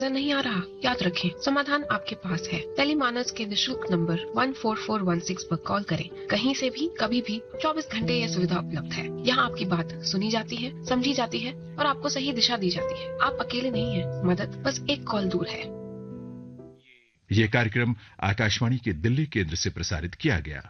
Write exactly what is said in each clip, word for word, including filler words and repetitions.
नजर नहीं आ रहा? याद रखें, समाधान आपके पास है। टेलीमानस के निशुल्क number one four four one six पर कॉल करें। कहीं से भी, कभी भी, चौबीस घंटे यह सुविधा उपलब्ध है। यहाँ आपकी बात सुनी जाती है, समझी जाती है और आपको सही दिशा दी जाती है। आप अकेले नहीं हैं। मदद बस एक कॉल दूर है। यह कार्यक्रम आकाशवाणी के दिल्ली केंद्र से प्रसारित किया गया।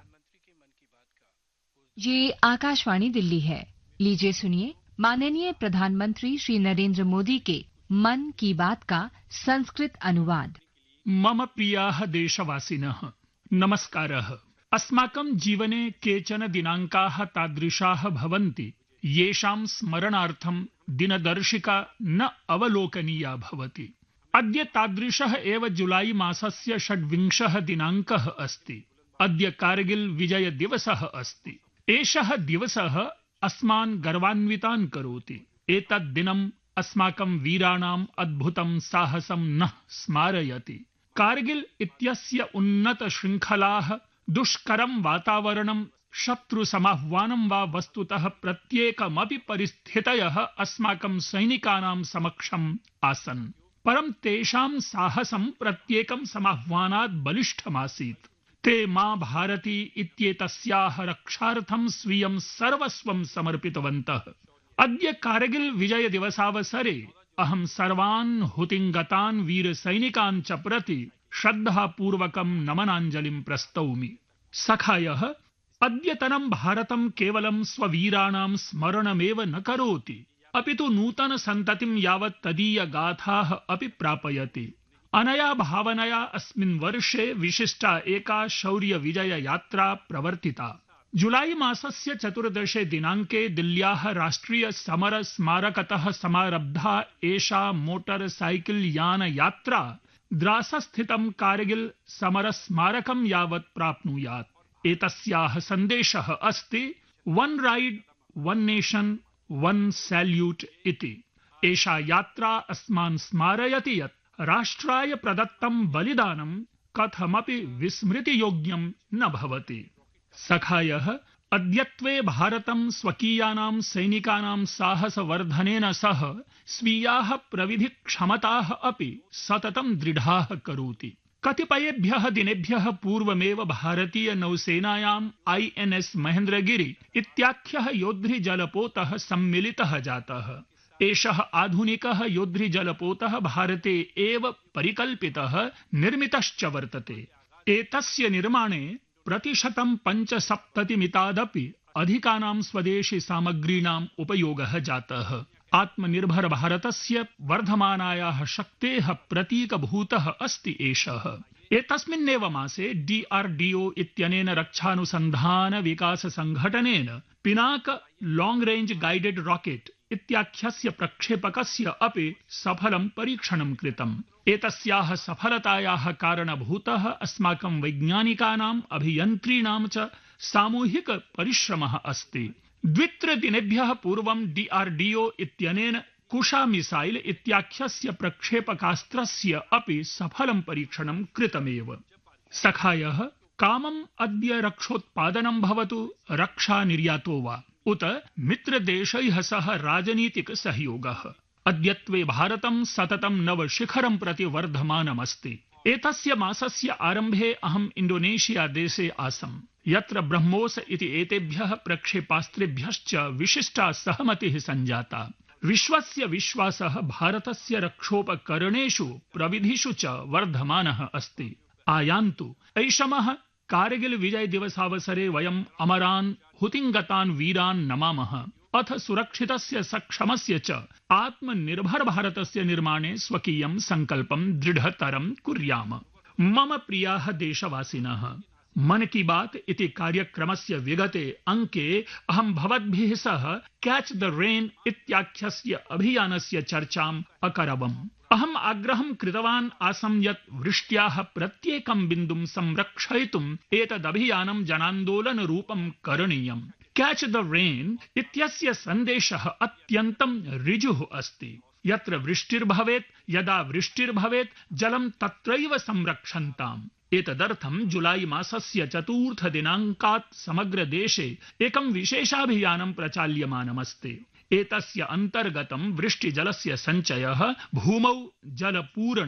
ये आकाशवाणी दिल्ली है। लीजिए सुनिए माननीय प्रधानमंत्री श्री नरेंद्र मोदी के मन की बात का संस्कृत अनुवाद। मम प्रियाः देशवासिनः, नमस्कारः। अस्माकं जीवने केचन दिनाङ्काः तादृशाः भवन्ति येषां स्मरणार्थं दिनदर्शिका न अवलोकनीया भवति। अद्य तादृशः एव जुलाई मासस्य षड्विंशः दिनाङ्कः अस्ति। अद्य कारगिल विजय दिवसः अस्ति। एषः दिवसः अस्मान् गर्वान्वितान् करोति। एतत् दिनम् अस्माकं वीराणाम् अद्भुतं साहसं नः स्मारयति। कारगिल इत्यस्य उन्नत श्रृङ्खलाः, दुष्करं वातावरणं, शत्रुसमाह्वानं वा वस्तुतः प्रत्येकमपि परिस्थितयः अस्माकं सैनिकानां समक्षम् आसन्। परं तेषां साहसं प्रत्येकं समाह्वानात् बलिष्ठमासीत्। ते मां भारती इत्येतस्याः रक्षार्थं स्वीयं सर्वस्वं समर्पितवन्तः। अद्य कारगिल विजय दिवसावसरे अहं सर्वान् हुतिङ्गतान् वीरसैनिकान् च प्रति श्रद्धापूर्वकं नमनाञ्जलिं प्रस्तौमि। सखायः, अद्यतनं भारतं केवलं स्ववीराणां स्मरणमेव न करोति, अपि तु नूतन सन्ततिं यावत् तदीय गाथाः अपि प्रापयति। अनया भावनया अस्मिन् वर्षे विशिष्टा एका शौर्य विजय यात्रा प्रवर्तिता। जुलाई मासस्य चतुर्दशे दिनाङ्के दिल्ल्याः राष्ट्रिय समर स्मारकतः समारब्धा एषा मोटर साइकिल यान यात्रा द्रासस्थितं कारगिल समर स्मारकं यावत् प्राप्नुयात्। एतस्याः सन्देशः अस्ति one ride one nation one salute इति। एषा यात्रा अस्मान् स्मारयति यत् राष्ट्राय प्रदत्तं बलिदानं कथमपि विस्मृतियोग्यं न भवति। सखायः, अद्यत्वे भारतं स्वकीयानां सैनिकानां साहसवर्धनेन सह स्वीयाः प्रविधिक्षमताः अपि सततं दृढाः करोति। कतिपयेभ्यः दिनेभ्यः पूर्वमेव भारतीय नौसेनायाम् आई एन एस महेन्द्रगिरि इत्याख्यः योद्धृजलपोतः सम्मिलितः जातः। एषः आधुनिकः योद्धृजलपोतः भारते एव परिकल्पितः, निर्मितश्च वर्तते। एतस्य निर्माणे प्रतिशतं पञ्चसप्ततिमितादपि अधिकानां स्वदेशी सामग्रीणाम् उपयोगः जातः। आत्मनिर्भर भारतस्य वर्धमानायाः शक्तेः प्रतीकभूतः अस्ति एषः। एतस्मिन्नेव मासे डी आर डी ओ इत्यनेन रक्षानुसन्धान विकास संघटनेन Pinaka long range guided rocket इत्याख्यस्य प्रक्षेपकस्य अपि सफलं परीक्षणं कृतम्। एतस्याः सफलतायाः कारणभूतः अस्माकं वैज्ञानिकानाम्, अभियन्त्रीणां च सामूहिक परिश्रमः अस्ति। द्वित्रिदिनेभ्यः पूर्वं डी आर डी ओ इत्यनेन कुशा मिसाइल इत्याख्यस्य प्रक्षेपकास्त्रस्य अपि सफलं परीक्षणं कृतमेव। सखायः, कामम् अद्य रक्षोत्पादनं भवतु, रक्षा निर्यातो वा उत मित्रदेशैः सह राजनीतिक सहयोगः। अद्यत्वे भारतं सततं नवशिखरं प्रति वर्धमानमस्ति। एतस्य मासस्य आरम्भे अहम् इण्डोनेशिया देशे आसम्, यत्र ब्रह्मोस इति एतेभ्यः प्रक्षेपास्त्रेभ्यश्च विशिष्टा सहमतिः सञ्जाता। विश्वस्य विश्वासः भारतस्य रक्षोपकरणेषु प्रविधिषु च वर्धमानः अस्ति। आयान्तु ऐषमः कारगिल विजय दिवसावसरे वयम् अमरान् हुतिङ्गतान् वीरान् नमामः। अथ सुरक्षितस्य सक्षमस्य च आत्मनिर्भर भारतस्य निर्माणे स्वकीयं संकल्पं दृढतरं कुर्याम। मम प्रियाः देशवासिनः, मन की बात इति कार्यक्रमस्य विगते अंके अहं भवद्भिः सह कैच द रेन इत्याख्यस्य अभियानस्य चर्चाम् अकरवम्। अहम् आग्रहं कृतवान् आसम् यत् वृष्ट्याः प्रत्येकं बिन्दुं संरक्षयितुम् एतदभियानं जनान्दोलनरूपं करणीयम्। कैच द रेन इत्यस्य सन्देशः अत्यन्तं ऋजुः अस्ति। यत्र वृष्टिर्भवेत्, यदा वृष्टिर्भवेत्, जलं तत्रैव संरक्षन्ताम्। एतदर्थं जुलाई मासस्य चतुर्थ दिनाङ्कात् समग्र देशे एकं विशेषाभियानं प्रचाल्यमानमस्ति। एतस्य अन्तर्गतं वृष्टिजलस्य सञ्चयः, भूमौ जलपूरण